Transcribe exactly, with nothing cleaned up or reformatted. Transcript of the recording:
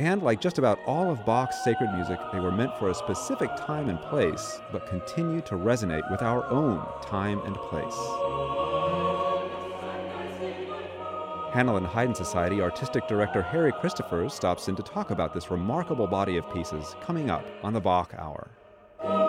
And like just about all of Bach's sacred music, they were meant for a specific time and place, but continue to resonate with our own time and place. Hanlon Haydn Society Artistic Director Harry Christophers stops in to talk about this remarkable body of pieces coming up on the Bach Hour.